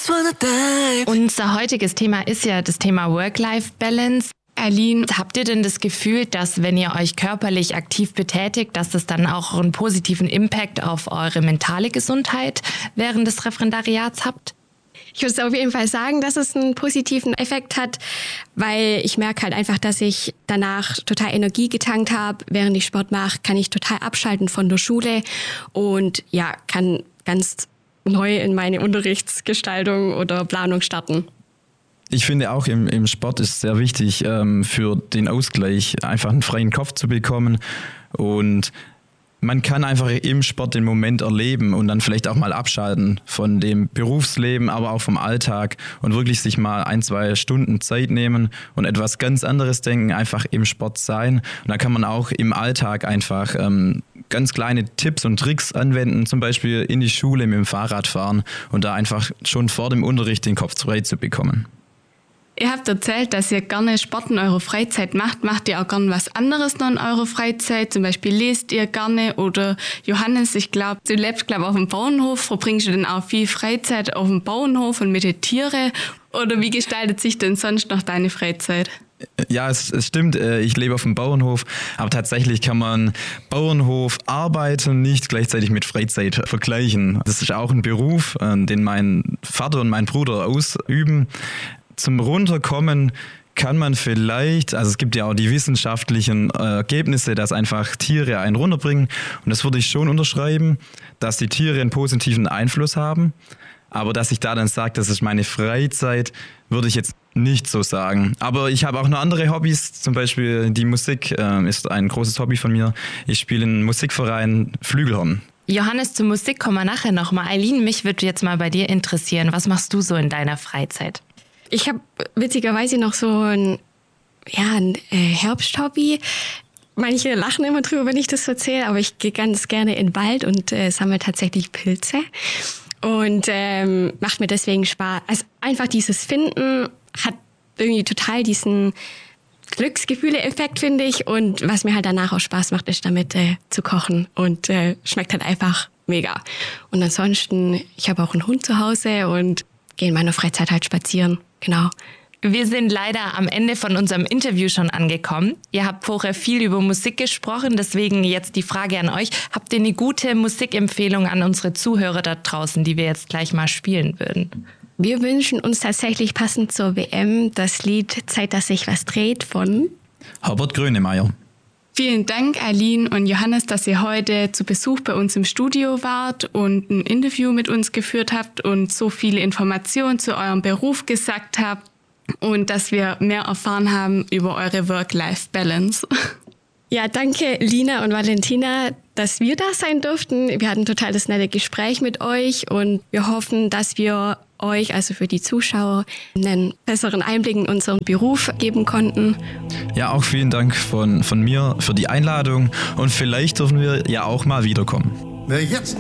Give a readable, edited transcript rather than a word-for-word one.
Unser heutiges Thema ist ja das Thema Work-Life-Balance. Aline, habt ihr denn das Gefühl, dass wenn ihr euch körperlich aktiv betätigt, dass das dann auch einen positiven Impact auf eure mentale Gesundheit während des Referendariats habt? Ich würde auf jeden Fall sagen, dass es einen positiven Effekt hat, weil ich merke halt einfach, dass ich danach total Energie getankt habe. Während ich Sport mache, kann ich total abschalten von der Schule und ja, kann ganz neu in meine Unterrichtsgestaltung oder Planung starten. Ich finde auch im Sport ist es sehr wichtig, für den Ausgleich einfach einen freien Kopf zu bekommen, und man kann einfach im Sport den Moment erleben und dann vielleicht auch mal abschalten von dem Berufsleben, aber auch vom Alltag und wirklich sich mal 1-2 Stunden Zeit nehmen und etwas ganz anderes denken, einfach im Sport sein. Und da kann man auch im Alltag einfach ganz kleine Tipps und Tricks anwenden, zum Beispiel in die Schule mit dem Fahrrad fahren und da einfach schon vor dem Unterricht den Kopf frei zu bekommen. Ihr habt erzählt, dass ihr gerne Sport in eurer Freizeit macht. Macht ihr auch gerne was anderes noch in eurer Freizeit? Zum Beispiel lest ihr gerne oder Johannes, ich glaube, du lebst auf dem Bauernhof. Verbringst du denn auch viel Freizeit auf dem Bauernhof und mit den Tieren? Oder wie gestaltet sich denn sonst noch deine Freizeit? Ja, es stimmt, ich lebe auf dem Bauernhof, aber tatsächlich kann man Bauernhof arbeiten nicht gleichzeitig mit Freizeit vergleichen. Das ist auch ein Beruf, den mein Vater und mein Bruder ausüben. Zum Runterkommen kann man vielleicht, also es gibt ja auch die wissenschaftlichen Ergebnisse, dass einfach Tiere einen runterbringen, und das würde ich schon unterschreiben, dass die Tiere einen positiven Einfluss haben, aber dass ich da dann sage, das ist meine Freizeit, würde ich jetzt nicht so sagen. Aber ich habe auch noch andere Hobbys, zum Beispiel die Musik ist ein großes Hobby von mir. Ich spiele in einem Musikverein Flügelhorn. Johannes, zur Musik kommen wir nachher nochmal. Aline, mich würde jetzt mal bei dir interessieren, was machst du so in deiner Freizeit? Ich habe witzigerweise noch so ein Herbsthobby. Manche lachen immer drüber, wenn ich das erzähle, aber ich gehe ganz gerne in den Wald und sammle tatsächlich Pilze. Und macht mir deswegen Spaß. Also einfach dieses Finden hat irgendwie total diesen Glücksgefühle-Effekt, finde ich. Und was mir halt danach auch Spaß macht, ist damit zu kochen. Und schmeckt halt einfach mega. Und ansonsten, ich habe auch einen Hund zu Hause und gehe in meiner Freizeit halt spazieren. Genau. Wir sind leider am Ende von unserem Interview schon angekommen. Ihr habt vorher viel über Musik gesprochen, deswegen jetzt die Frage an euch. Habt ihr eine gute Musikempfehlung an unsere Zuhörer da draußen, die wir jetzt gleich mal spielen würden? Wir wünschen uns tatsächlich passend zur WM das Lied Zeit, dass sich was dreht von Herbert Grönemeyer. Vielen Dank, Aline und Johannes, dass ihr heute zu Besuch bei uns im Studio wart und ein Interview mit uns geführt habt und so viele Informationen zu eurem Beruf gesagt habt und dass wir mehr erfahren haben über eure Work-Life-Balance. Ja, danke Lina und Valentina, dass wir da sein durften. Wir hatten total das nette Gespräch mit euch und wir hoffen, dass wir euch, also für die Zuschauer, einen besseren Einblick in unseren Beruf geben konnten. Ja, auch vielen Dank von mir für die Einladung, und vielleicht dürfen wir ja auch mal wiederkommen. Wer jetzt